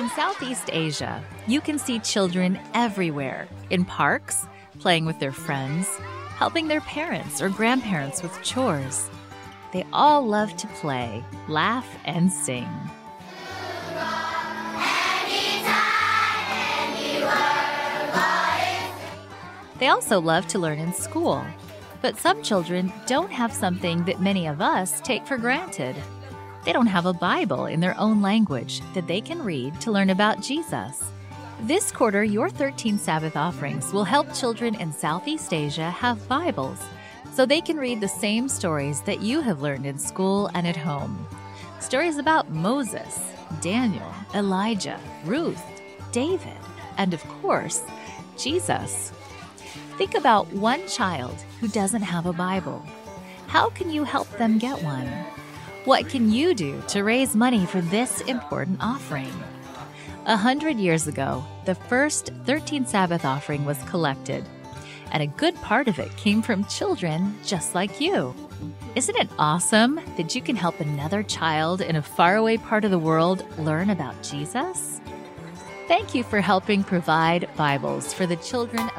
In Southeast Asia, you can see children everywhere, in parks, playing with their friends, helping their parents or grandparents with chores. They all love to play, laugh, and sing. They also love to learn in school. But some children don't have something that many of us take for granted. They don't have a Bible in their own language that they can read to learn about Jesus. This quarter, your 13 Sabbath offerings will help children in Southeast Asia have Bibles so they can read the same stories that you have learned in school and at home. Stories about Moses, Daniel, Elijah, Ruth, David, and of course, Jesus. Think about one child who doesn't have a Bible. How can you help them get one? What can you do to raise money for this important offering? 100 years ago, the first 13 Sabbath offering was collected, and a good part of it came from children just like you. Isn't it awesome that you can help another child in a faraway part of the world learn about Jesus? Thank you for helping provide Bibles for the children